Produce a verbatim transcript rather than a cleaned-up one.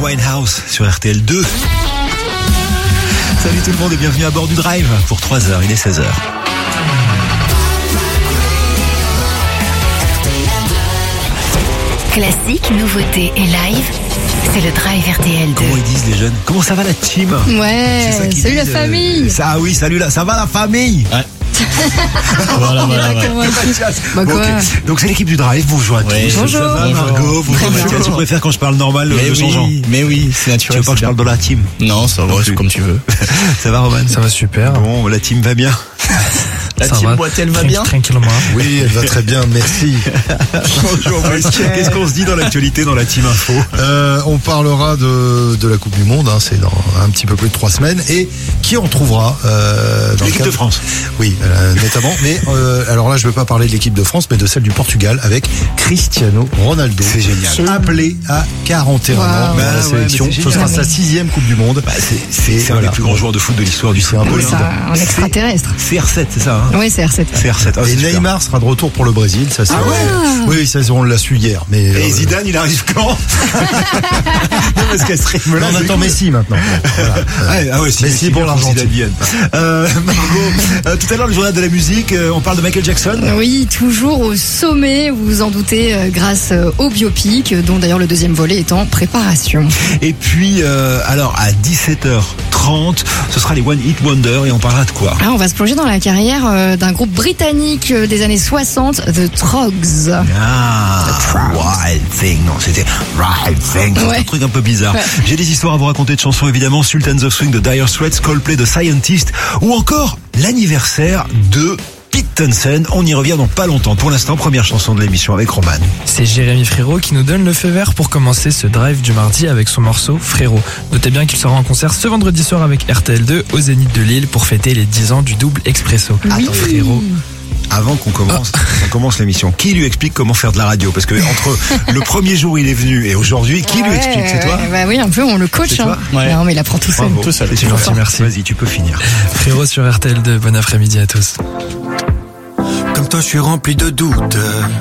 Winehouse sur R T L deux. Salut tout le monde et bienvenue à bord du Drive pour trois heures, il est seize heures. Classique, nouveauté et live, c'est le Drive R T L deux. Comment ils disent les jeunes? Comment ça va la team? Ouais, salut disent, la famille. Euh, ça, oui, salut là, ça va la famille? Ouais. voilà, voilà, ouais. Bah bon, quoi okay. Donc c'est l'équipe du Drive, bonjour à tous. Oui, bonjour. Ça va Bonjour. Margot, bonjour Mathias, tu préfères quand je parle normal mais le oui, changeant? Mais oui, c'est naturel. Tu veux pas que je parle dans la team? Non, ça va, c'est comme tu veux. Ça va Roman? Ça va super. Bon, la team va bien. La ça team va. Boitel va bien? Tranquillement. Oui, elle va très bien, merci. Bonjour, qu'est-ce qu'on se dit dans l'actualité dans la team info? euh, On parlera de, de la Coupe du Monde, hein, c'est dans un petit peu plus de trois semaines. Et qui on trouvera euh, dans l'équipe le cadre... de France. Oui, euh, notamment. Mais euh, alors là, je ne veux pas parler de l'équipe de France, mais de celle du Portugal avec Cristiano Ronaldo. C'est génial. Appelé à quarante et un wow. ans bah, dans la ouais, sélection. Ce sera sa sixième Coupe du Monde. Bah, c'est c'est, c'est voilà. un des plus grands joueurs de foot de l'histoire du C'est un football. peu Ça, un extraterrestre. C'est R sept, c'est ça hein? Oui, c'est R sept. C'est R sept. Oh, et c'est Neymar sera de retour pour le Brésil, ça c'est Ah. vrai. Oui, ça on l'a su hier. Mais Et euh, Zidane, il arrive quand? Parce qu'elle serait là, on attend Messi maintenant. Voilà. Ouais, ah ouais, si, Messi si, pour bien l'Argentine. Zidane vienne. Euh, Margot, euh, tout à l'heure le journal de la musique, euh, on parle de Michael Jackson. Oui, toujours au sommet, vous vous en doutez, euh, grâce euh, au biopic, euh, dont d'ailleurs le deuxième volet est en préparation. Et puis, euh, alors à dix-sept heures trente, ce sera les One Hit Wonder et on parlera de quoi? Ah, on va se plonger dans la carrière euh, d'un groupe britannique euh, des années soixante, The Troggs. Ah, Wild Thing, non, c'était Wild Thing, c'est Ouais. un truc un peu bizarre. Ouais. J'ai des histoires à vous raconter de chansons évidemment, Sultans of Swing de Dire Straits, Coldplay de Scientist, ou encore l'anniversaire de Pete Townshend. On y revient dans pas longtemps. Pour l'instant, première chanson de l'émission avec Roman. C'est Jérémy Frérot qui nous donne le feu vert pour commencer ce drive du mardi avec son morceau Frérot. Notez bien qu'il sera en concert ce vendredi soir avec R T L deux au Zénith de Lille pour fêter les dix ans du double expresso. Oui. Attends, Frérot. Avant qu'on commence, on commence l'émission, qui lui explique comment faire de la radio? Parce que entre le premier jour où il est venu et aujourd'hui, qui lui Ouais, explique? C'est toi? ouais, Bah oui, un peu, on le coach. C'est Hein. toi Ouais. Non, mais il apprend tout seul. Bravo. Tout seul. C'est C'est gentil, merci. Vas-y, tu peux finir. Frérot sur R T L deux, bon après-midi à tous. Comme toi, je suis rempli de doutes.